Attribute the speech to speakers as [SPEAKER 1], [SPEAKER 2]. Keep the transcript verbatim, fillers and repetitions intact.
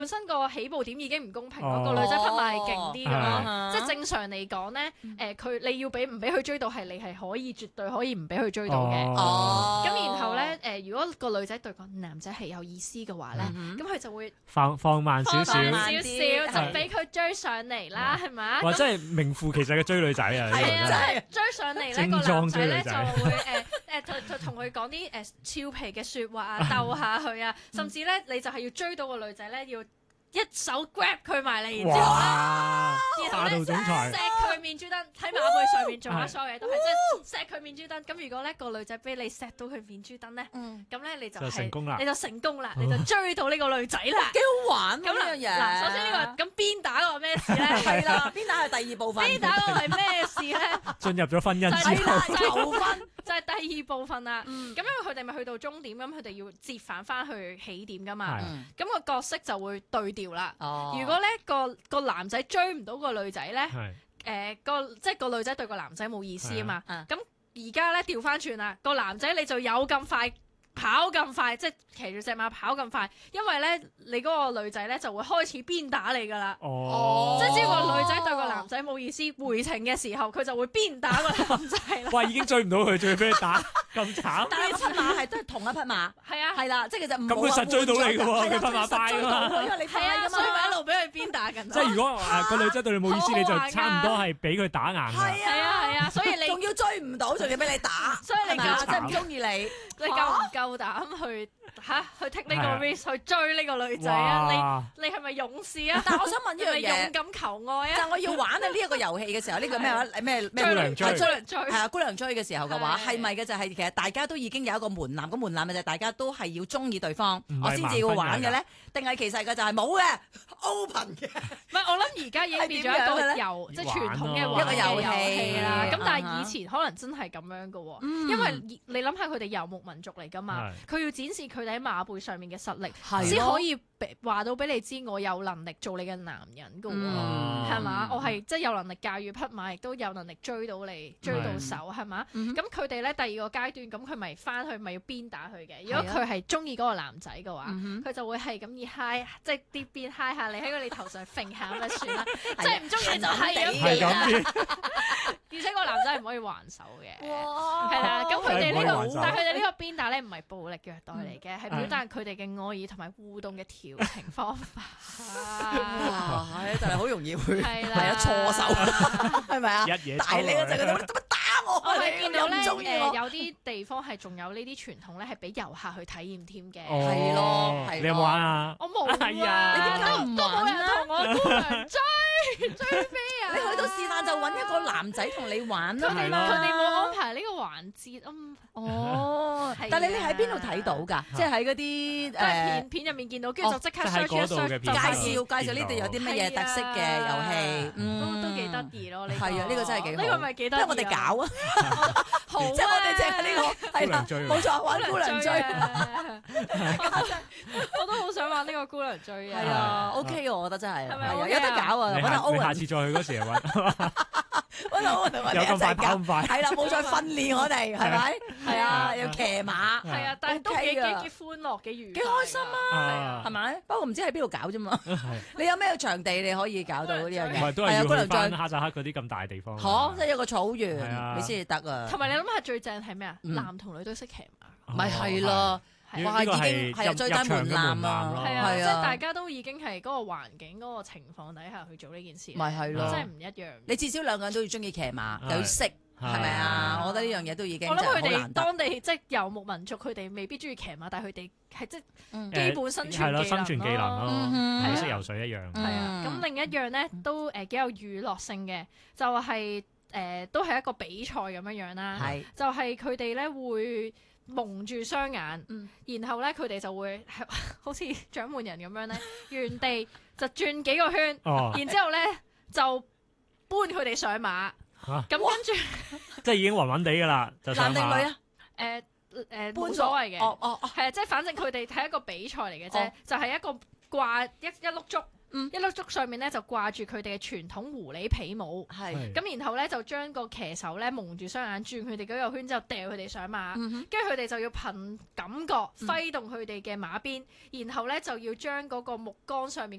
[SPEAKER 1] 本身個起步點已經唔公平咯，個女仔匹馬係勁啲咁咯，即係正常嚟講咧，誒佢你要俾唔俾佢追到係你係可以絕對可以唔俾佢追到嘅。
[SPEAKER 2] 哦，
[SPEAKER 1] 咁然後咧誒，如果個女仔對個男仔係有意思嘅話咧，咁佢就會
[SPEAKER 3] 放放慢少少，
[SPEAKER 1] 放慢少少就俾佢追上嚟啦，係咪？
[SPEAKER 3] 哇！真係名副其實嘅追女仔啊！
[SPEAKER 1] 係啊，即係追上嚟咧，個男仔咧就會誒誒同同同佢講啲誒俏皮嘅説話啊，鬥下佢啊，甚至咧你就係要追到個女仔咧要。一手 grab 佢埋嚟，然之後咧，
[SPEAKER 3] 霸道總裁
[SPEAKER 1] 錫佢面珠燈，喺馬背上面做下所有嘢都係即係錫佢面珠燈。咁如果咧個女仔俾你錫到佢面珠燈咧，咁咧你就係
[SPEAKER 3] 成功啦，
[SPEAKER 1] 你就成功啦，你就追到呢個女仔啦，
[SPEAKER 2] 幾好玩咁樣嘢。
[SPEAKER 1] 嗱，首先呢個咁鞭打嗰個咩事咧？
[SPEAKER 2] 係啦，鞭打係第二部分。
[SPEAKER 1] 鞭打嗰個係咩事咧？
[SPEAKER 3] 進入咗婚姻之後，
[SPEAKER 1] 求婚就係第二部分啦。咁因為佢哋咪去到終點，咁佢哋要折返翻去起點噶嘛。咁個角色就會對調啦。如果咧個個男仔追唔到個女仔咧，誒個即係個女仔對個男仔冇意思啊嘛。咁而家咧調翻轉啦，個男仔你就有咁快跑咁快，即係騎住隻馬跑咁快，因為咧你嗰個女仔咧就會開始鞭打你噶啦。哦，即係只要個女仔對個男仔冇意思，回程嘅時候佢就會鞭打個男仔啦。
[SPEAKER 3] 哇！已經追唔到佢，仲要俾佢打，咁慘。
[SPEAKER 2] 但係匹馬係都係同一匹馬。係啊，係啦，即係其實唔
[SPEAKER 3] 咁佢實追到你嘅喎，佢匹馬快啊嘛。
[SPEAKER 2] 因為你
[SPEAKER 1] 係啊，所以咪一路俾佢鞭打緊。
[SPEAKER 3] 即係如果誒個女仔對你冇意思，你就差唔多係俾佢打硬㗎。
[SPEAKER 2] 係
[SPEAKER 1] 啊係啊，所以你
[SPEAKER 2] 仲要追唔到，仲要俾你打，
[SPEAKER 1] 所以你
[SPEAKER 2] 真係唔中意你，
[SPEAKER 1] 你夠唔夠膽去嚇去 take 呢個 risk 去追呢個女仔啊？你你係咪勇士啊？
[SPEAKER 2] 但係我想問一樣嘢，
[SPEAKER 1] 勇敢求愛啊！
[SPEAKER 2] 但係我要玩啊呢一個遊戲嘅時候，呢個咩話咩咩
[SPEAKER 3] 姑娘追
[SPEAKER 2] 係啊姑娘追嘅時候嘅話，係咪嘅就係其實大家都已經有一個門檻，個門檻咪就係大家都係要中意對方，我先至要玩嘅咧？定係其實嘅就係冇嘅 open 嘅？
[SPEAKER 1] 唔係，我諗而家已經變咗一個遊，即係傳統嘅一個遊戲啦。咁但係以前可能真係咁樣嘅喎，因為你諗下佢哋遊牧民族嚟㗎嘛，佢要展示佢哋喺馬背上面嘅實力，先可以話到俾你知我有能力做你嘅男人㗎喎，係嘛？我係即係有能力駕馭匹馬，亦都有能力追到你，追到手，係嘛？咁佢哋咧第二個階段，咁佢咪翻去咪要鞭打佢嘅？如果佢係中意嗰個男仔嘅話，佢就會係咁以嗨，即係啲鞭嗨下你喺佢哋頭上揈下咁就算啦。即係唔中意就係咁鞭。而且個男仔唔可以還手嘅，係啦。咁佢哋呢個，但係佢哋呢個鞭打咧唔係暴力虐待嚟嘅，係表達佢哋嘅愛意同埋互動嘅調情方法。
[SPEAKER 2] 哇！係，但係好容易會
[SPEAKER 1] 係啦，
[SPEAKER 2] 係啊錯手，係咪啊？
[SPEAKER 3] 一嘢
[SPEAKER 2] 大你嗰陣，佢點解打我？
[SPEAKER 1] 我係見到咧
[SPEAKER 2] 誒，
[SPEAKER 1] 有啲地方係仲有呢啲傳統咧，係俾遊客去體驗添嘅。
[SPEAKER 2] 係咯，係。
[SPEAKER 3] 你有冇玩啊？
[SPEAKER 1] 我冇啊！
[SPEAKER 3] 係啊，
[SPEAKER 2] 你點解唔玩啊？
[SPEAKER 1] 同我姑娘追追飛啊！
[SPEAKER 2] 你去到是但就揾一個男仔同你玩啦。
[SPEAKER 1] 佢哋佢哋冇安排呢個環節啊。
[SPEAKER 2] 哦，但係你喺邊度睇到㗎？即係喺嗰啲誒
[SPEAKER 1] 片片入面見到，跟住就即刻 search 一 search
[SPEAKER 2] 介紹介紹呢度有啲乜嘢特色嘅遊戲，
[SPEAKER 1] 都都幾得意咯。呢
[SPEAKER 2] 係啊，呢個真係幾好。
[SPEAKER 1] 呢個咪幾得意？
[SPEAKER 2] 不如我哋搞啊！
[SPEAKER 1] 好，
[SPEAKER 2] 即係我哋淨係呢個係啦，冇錯，玩姑娘追。
[SPEAKER 1] 我都好想玩呢個姑娘追啊！
[SPEAKER 2] 係啊，OK 我覺得真係係啊，
[SPEAKER 1] 係咪
[SPEAKER 2] 有得搞啊！
[SPEAKER 3] 你下你下次再去嗰時就玩。
[SPEAKER 2] 揾到我同我哋一齊搞，係啦，冇再訓練我哋，係咪？係啊，要騎馬，
[SPEAKER 1] 係啊，但係都幾幾幾歡樂幾愉，
[SPEAKER 2] 幾開心啊，係咪？不過唔知喺邊度搞啫嘛。你有咩場地你可以搞到呢樣嘢？
[SPEAKER 3] 唔係都係要去翻哈薩克嗰啲咁大地方。
[SPEAKER 2] 嚇！即係有個草原，你先至得啊。
[SPEAKER 1] 同埋你諗下最正係咩啊？男同女都識騎馬，
[SPEAKER 2] 咪係咯。哇！已經係啊，最低門檻啊，
[SPEAKER 1] 係啊，即係大家都已經係嗰個環境、嗰個情況底下去做呢件事，
[SPEAKER 2] 咪係咯，
[SPEAKER 1] 真係唔一樣。
[SPEAKER 2] 你至少兩個人都要中意騎馬，又要識，係咪啊？我覺得呢樣嘢都已經
[SPEAKER 1] 我諗佢哋當地即係遊牧民族，佢哋未必中意騎馬，但係佢哋係即係基本生存技能
[SPEAKER 3] 生存技能咯，係識游水一樣。
[SPEAKER 1] 係啊，咁另一樣咧都誒幾有娛樂性嘅，就係誒都係一個比賽咁樣樣啦。係，就係佢哋咧會蒙住雙眼，嗯、然後咧佢哋就會好似掌門人咁樣咧，原地就轉幾個圈，哦、然之後咧就搬佢哋上馬，咁、啊、跟住
[SPEAKER 3] 即係已經暈暈地噶啦，就上馬。
[SPEAKER 2] 男定女啊？
[SPEAKER 1] 誒誒冇所謂嘅，
[SPEAKER 2] 哦哦哦，
[SPEAKER 1] 係啊，即係反正佢哋係一個比賽嚟嘅啫，哦、就係一個掛一一碌竹。 一粒竹上面咧就掛住佢哋嘅傳統狐狸皮帽，
[SPEAKER 2] 係
[SPEAKER 1] 咁然後咧就將個騎手咧蒙住雙眼，轉佢哋嗰個圈之後掉佢哋上馬，跟住佢哋就要憑感覺揮動佢哋嘅馬鞭，然後咧就要將嗰個木杆上面